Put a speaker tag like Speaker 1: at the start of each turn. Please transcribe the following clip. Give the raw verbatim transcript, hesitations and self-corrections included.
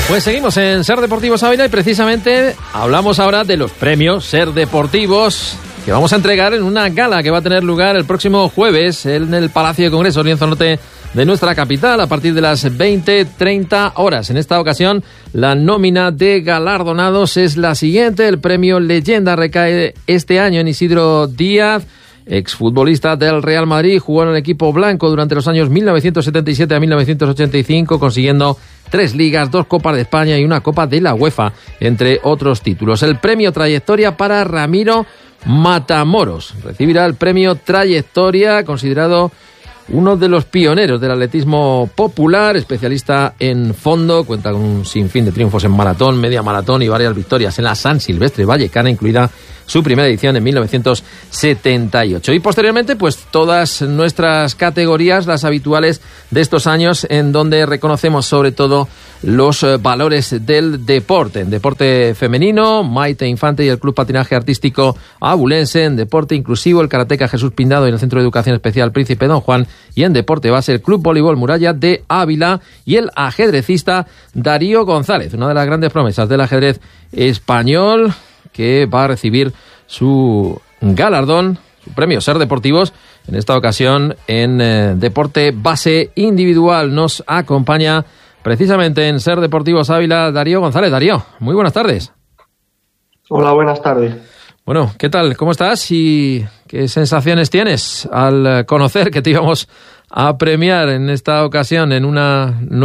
Speaker 1: Pues seguimos en Ser Deportivos Ávila y precisamente hablamos ahora de los premios Ser Deportivos que vamos a entregar en una gala que va a tener lugar el próximo jueves en el Palacio de Congresos Lienzo Norte de nuestra capital a partir de las veinte treinta horas. En esta ocasión la nómina de galardonados es la siguiente. El premio Leyenda recae este año en Isidro Díaz, exfutbolista del Real Madrid, jugó en el equipo blanco durante los años mil novecientos setenta y siete a mil novecientos ochenta y cinco, consiguiendo tres ligas, dos Copas de España y una Copa de la UEFA, entre otros títulos. El premio Trayectoria para Ramiro Matamoros. Recibirá el premio Trayectoria, considerado uno de los pioneros del atletismo popular, especialista en fondo, cuenta con un sinfín de triunfos en maratón, media maratón y varias victorias en la San Silvestre Vallecana, incluida su primera edición en mil novecientos setenta y ocho. Y posteriormente, pues todas nuestras categorías, las habituales de estos años, en donde reconocemos sobre todo los eh, valores del deporte. En deporte femenino, Maite Infante y el Club Patinaje Artístico Abulense. En deporte inclusivo, el karateca Jesús Pindado y el Centro de Educación Especial Príncipe Don Juan. Y en deporte base, el Club Voleibol Muralla de Ávila y el ajedrecista Darío González, una de las grandes promesas del ajedrez español, que va a recibir su galardón, su premio Ser Deportivos, en esta ocasión en eh, deporte base individual. Nos acompaña precisamente en Ser Deportivos Ávila Darío González. Darío, muy buenas tardes.
Speaker 2: Hola, buenas tardes.
Speaker 1: Bueno, ¿qué tal? ¿Cómo estás? ¿Y qué sensaciones tienes al conocer que te íbamos a premiar en esta ocasión en una